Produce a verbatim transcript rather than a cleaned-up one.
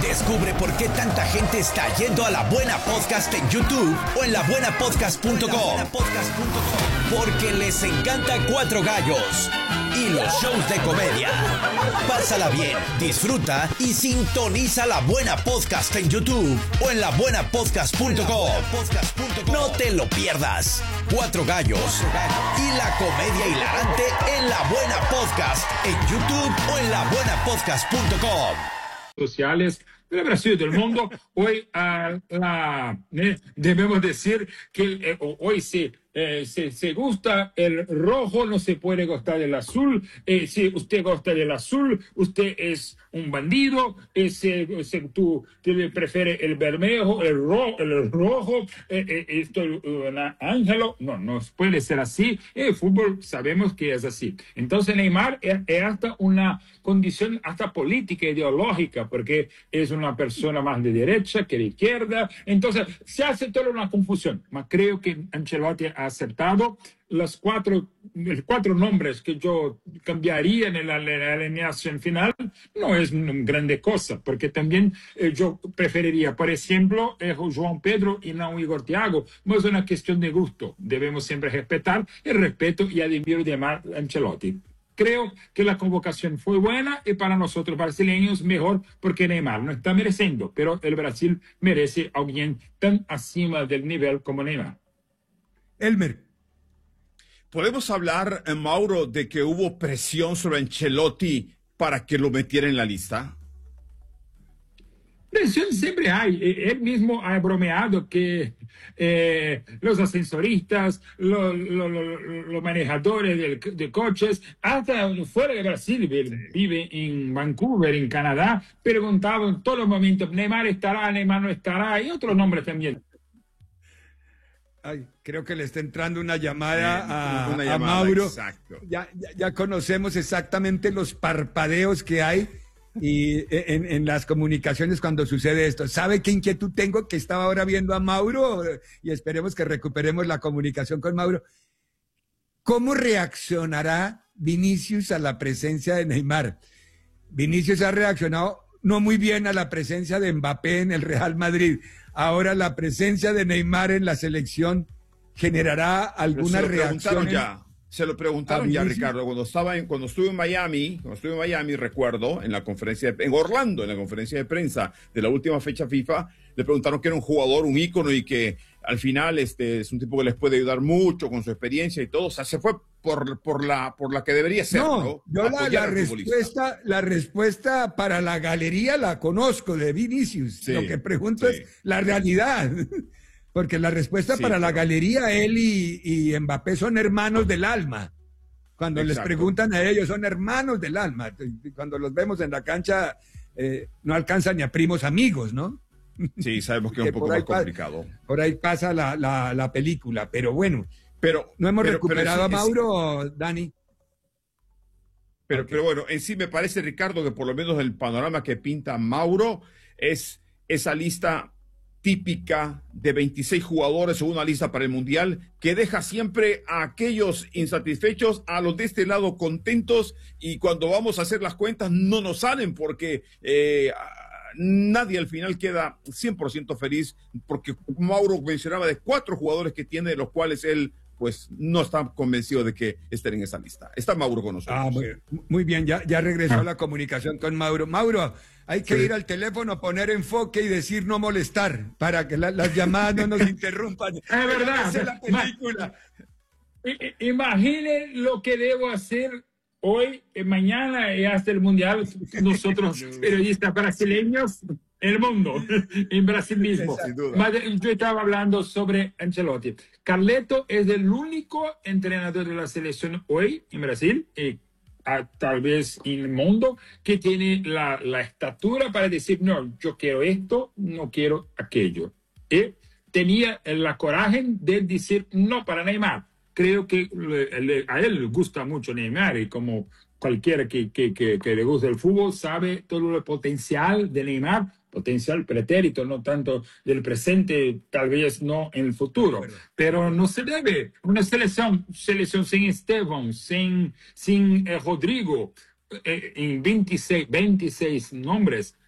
Descubre por qué tanta gente está yendo a La Buena Podcast en YouTube o en la buena podcast punto com. Porque les encanta Cuatro Gallos y los shows de comedia. Pásala bien, disfruta y sintoniza La Buena Podcast en YouTube o en la buena podcast punto com. No te lo pierdas. Cuatro Gallos y la comedia hilarante en La Buena Podcast en YouTube o en la buena podcast punto com. Sociales del Brasil y del mundo. Hoy uh, la, eh, debemos decir que eh, hoy se, eh, se, se gusta el rojo, no se puede gustar el azul. Eh, si usted gusta del azul, usted es un bandido. Eh, si, si tú, tú prefieres el bermejo, el, ro, el rojo, eh, eh, esto es un ángelo. No, no puede ser así. El fútbol sabemos que es así. Entonces Neymar es, es hasta una condición hasta política, ideológica, porque es una persona más de derecha que de izquierda. Entonces se hace toda una confusión. Mas creo que Ancelotti ha aceptado los cuatro, los cuatro nombres que yo cambiaría en la, la alineación final. No es una grande cosa, porque también eh, yo preferiría, por ejemplo, eh, João Pedro y no Igor Thiago. No es una cuestión de gusto. Debemos siempre respetar el respeto y admirar de Mar Ancelotti. Creo que la convocación fue buena y para nosotros brasileños mejor porque Neymar no está mereciendo, pero el Brasil merece a alguien tan acima del nivel como Neymar. Elmer. ¿Podemos hablar, eh, Mauro, de que hubo presión sobre Ancelotti para que lo metiera en la lista? Presión siempre hay. Él mismo ha bromeado que eh, los ascensoristas, los, los, los manejadores de, de coches, hasta fuera de Brasil, vive en Vancouver, en Canadá, preguntaban en todos los momentos, Neymar estará, Neymar no estará, y otros nombres también. Ay, creo que le está entrando una llamada, sí, a, una a llamada, Mauro. Exacto. Ya, ya, ya conocemos exactamente los parpadeos que hay y en, en las comunicaciones cuando sucede esto. ¿Sabe qué inquietud tengo? Que estaba ahora viendo a Mauro y esperemos que recuperemos la comunicación con Mauro. ¿Cómo reaccionará Vinicius a la presencia de Neymar? Vinicius ha reaccionado no muy bien a la presencia de Mbappé en el Real Madrid. Ahora la presencia de Neymar en la selección generará alguna reacción. Ya. Se lo preguntaron ya, Ricardo, cuando estaba en, cuando estuve en Miami, cuando estuve en Miami, recuerdo, en la conferencia, de, en Orlando, en la conferencia de prensa de la última fecha FIFA, le preguntaron que era un jugador, un ícono y que al final este es un tipo que les puede ayudar mucho con su experiencia y todo. O sea, se fue por, por la por la que debería ser, ¿no? ¿no? Yo la, la respuesta, la respuesta para la galería la conozco de Vinicius. Sí, lo que pregunto sí. es la realidad. Porque la respuesta sí, para pero... la galería, él y, y Mbappé son hermanos del alma. Cuando Exacto. les preguntan a ellos, son hermanos del alma. Cuando los vemos en la cancha, eh, no alcanzan ni a primos amigos, ¿no? Sí, sabemos que es un poco más complicado. Por ahí pasa la, la, la película, pero bueno. Pero no hemos pero, recuperado pero a Mauro, es... Dani. Pero, okay. pero bueno, en sí me parece, Ricardo, que por lo menos el panorama que pinta Mauro es esa lista típica de veintiséis jugadores o una lista para el Mundial que deja siempre a aquellos insatisfechos, a los de este lado contentos, y cuando vamos a hacer las cuentas no nos salen porque eh, nadie al final queda cien por ciento feliz, porque Mauro mencionaba de cuatro jugadores que tiene, de los cuales él pues no está convencido de que estén en esa lista. Está Mauro con nosotros. Ah, muy, muy bien, ya, ya regresó ah. la comunicación con Mauro. Mauro, hay que sí. ir al teléfono, poner enfoque y decir no molestar, para que la, las llamadas no nos interrumpan. Es verdad. Es la película. Imagine lo que debo hacer hoy, mañana y hasta el Mundial, nosotros periodistas brasileños, el mundo, en Brasil mismo. Yo estaba hablando sobre Ancelotti. Carleto es el único entrenador de la selección hoy en Brasil, y a, tal vez en el mundo, que tiene la, la estatura para decir, no, yo quiero esto, no quiero aquello. Y tenía la coraje de decir no para Neymar. Creo que le, le, a él le gusta mucho Neymar, y como cualquiera que, que, que, que le guste el fútbol sabe todo el potencial de Neymar, potencial pretérito, no tanto del presente, tal vez no en el futuro, pero no se debe. Una selección, selección sin Esteban, sin, sin eh, Rodrigo, eh, en veintiséis, veintiséis nombres,